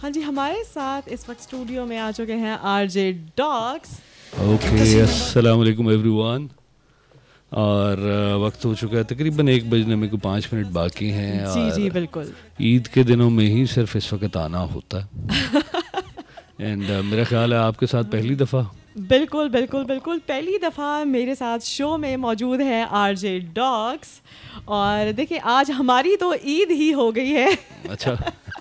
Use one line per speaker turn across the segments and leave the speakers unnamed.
हाँ जी, हमारे साथ इस वक्त स्टूडियो में आ चुके हैं आरजे डॉग्स।
ओके, अस्सलाम वालेकुम एवरीवन। और वक्त हो चुका है तकरीबन 1 बजने में को 5 मिनट बाकी हैं।
जी
और
जी बिल्कुल।
ईद के दिनों में ही सिर्फ इस वक्त आना होता है। एंड मेरा ख्याल है आपके साथ पहली दफ़ा।
बिल्कुल बिल्कुल बिल्कुल, पहली दफ़ा मेरे साथ शो में मौजूद है आरजे डॉग्स। और देखिए, आज हमारी तो ईद ही हो गई है।
अच्छा।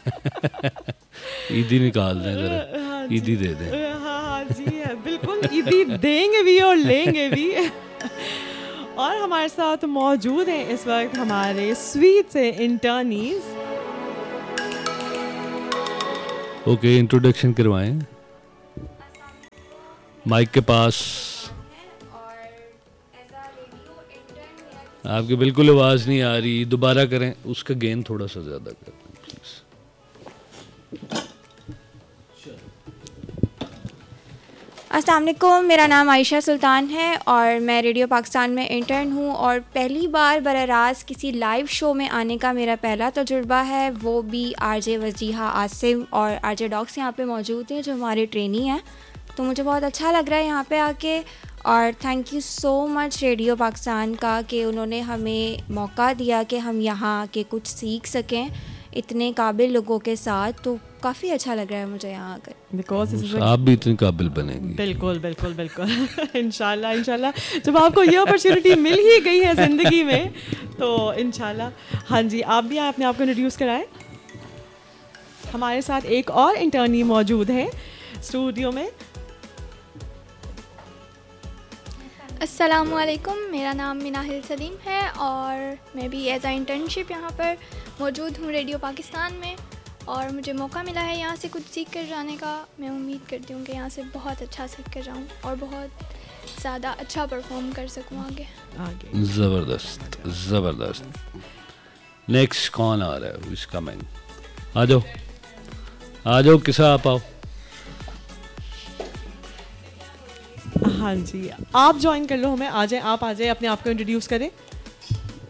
ईदी निकाल दें ज़रा,
हाँ
ईदी
जी,
दे दें।
हाँ जी, बिल्कुल ईदी देंगे भी और लेंगे भी। और हमारे साथ मौजूद हैं इस वक्त हमारे स्वीट से इंटर्नीज।
ओके, इंट्रोडक्शन करवाएं माइक के पास। आपकी बिल्कुल आवाज़ नहीं आ रही, दोबारा करें, उसका गेन थोड़ा सा ज़्यादा करें प्लीज़।
अस्सलाम वालेकुम, मेरा नाम आयशा सुल्तान है और मैं रेडियो पाकिस्तान में इंटर्न हूँ। और पहली बार बराह रास्त किसी लाइव शो में आने का मेरा पहला तजुर्बा है, वो भी आरजे वजीहा आसिम और आरजे डॉग्स यहाँ पे मौजूद हैं जो हमारे ट्रेनी हैं। तो मुझे बहुत अच्छा लग रहा है यहाँ पे आके। और thank you so much radio Pakistan का कि उन्होंने हमें मौका दिया कि हम यहाँ आके कुछ सीख सकें इतने काबिल लोगों के साथ। तो काफ़ी अच्छा लग रहा है मुझे यहाँ आकर।
बिकॉज
आप भी इतनी काबिल बनेंगी।
बिल्कुल बिल्कुल बिल्कुल। इंशाल्लाह इंशाल्लाह, जब आपको ये अपॉर्चुनिटी मिल ही गई है ज़िंदगी में तो इंशाल्लाह। हाँ जी, आप भी अपने आप को इंट्रोड्यूस कराएं। हमारे साथ एक और इंटर्नी मौजूद है स्टूडियो में।
अस्सलामुअलैकुम, मेरा नाम मिनाहिल सलीम है और मैं भी एज आ इंटर्नशिप यहाँ पर मौजूद हूँ रेडियो पाकिस्तान में। और मुझे मौका मिला है यहाँ से कुछ सीख कर जाने का। मैं उम्मीद करती हूँ कि यहाँ से बहुत अच्छा सीख कर जाऊँ और बहुत ज़्यादा अच्छा परफॉर्म कर सकूँ आगे।
ज़बरदस्त ज़बरदस्त। नेक्स्ट कौन आ रहा है? Who is coming? आ जाओ आ जाओ, किसा आप आओ।
हाँ जी, आप ज्वाइन कर लो हमें। आ जाए, आप आ जाए, अपने आप को इंट्रोड्यूस करें।